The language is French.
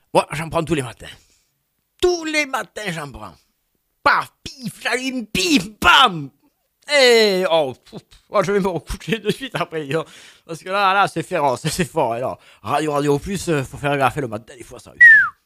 Moi, j'en prends tous les matins. Tous les matins, j'en prends. Paf, pif, j'allume, pif, bam. Et oh, je vais me recoucher de suite après. Parce que là, c'est féroce, c'est fort. Alors, Radio Plus, faut faire gaffe le matin, des fois ça.